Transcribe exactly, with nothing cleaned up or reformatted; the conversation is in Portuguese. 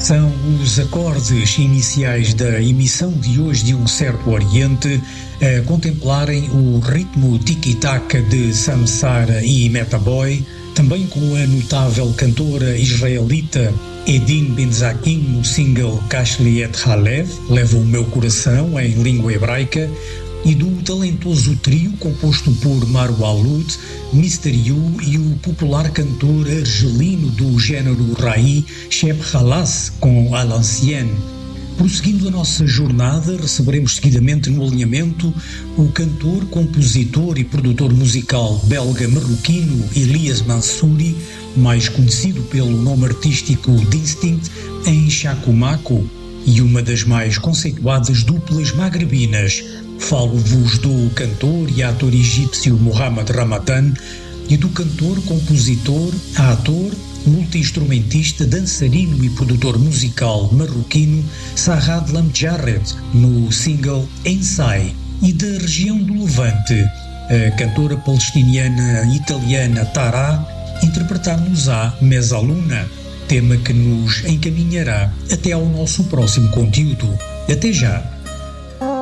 São os acordes iniciais da emissão de hoje de Um Certo Oriente a contemplarem o ritmo tiki-taka de Samsara e Metaboy, também com a notável cantora israelita Edin Benzakin no single Kashli et Halev, Leva o Meu Coração, em língua hebraica, e do talentoso trio composto por Marwa Alud, mister You e o popular cantor argelino do género Rai, Sheb Halas, com A l'Ancienne. Prosseguindo a nossa jornada, receberemos seguidamente no alinhamento o cantor, compositor e produtor musical belga-marroquino Elias Mansouri, mais conhecido pelo nome artístico Distinct, em Chacumaco, e uma das mais conceituadas duplas magrebinas. Falo-vos do cantor e ator egípcio Mohamed Ramadan e do cantor, compositor, ator, multi-instrumentista, dançarino e produtor musical marroquino Sarrad Lamjarred, no single Ensai, e da região do Levante, a cantora palestiniana italiana Tará interpretar-nos-á Mezzaluna, tema que nos encaminhará até ao nosso próximo conteúdo. Até já!